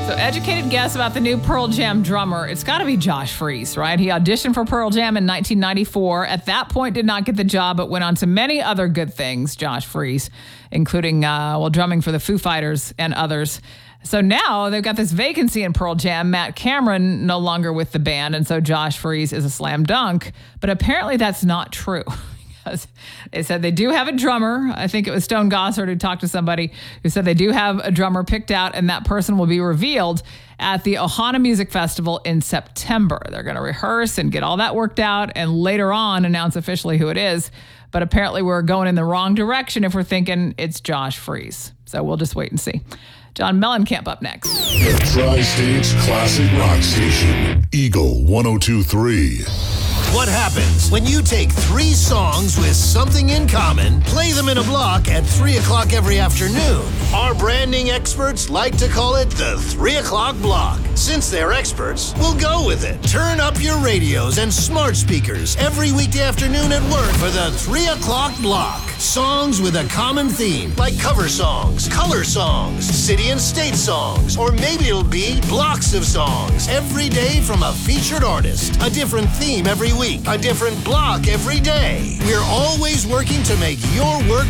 So educated guess about the new Pearl Jam drummer. It's got to be Josh Freese, right? He auditioned for Pearl Jam in 1994. At that point, did not get the job, but went on to many other good things, Josh Freese, including, drumming for the Foo Fighters and others. So now they've got this vacancy in Pearl Jam. Matt Cameron no longer with the band, and so Josh Freese is a slam dunk. But apparently that's not true. They said they do have a drummer. I think it was Stone Gossard who talked to somebody who said they do have a drummer picked out, and that person will be revealed at the Ohana Music Festival in September. They're going to rehearse and get all that worked out and later on announce officially who it is. But apparently we're going in the wrong direction if we're thinking it's Josh Freese. So we'll just wait and see. John Mellencamp up next. The Tri-State's classic rock station, Eagle 102.3. What happens when you take 3 songs with something in common, play them in a block at 3 o'clock every afternoon? Our branding experts like to call it the 3 o'clock block. Since they're experts, we'll go with it. Turn up your radios and smart speakers every weekday afternoon at work for the 3 o'clock block. Songs with a common theme, like cover songs, color songs, city and state songs, or maybe it'll be blocks of songs. Every day from a featured artist. A different theme every week. A different block every day. We're always working to make your work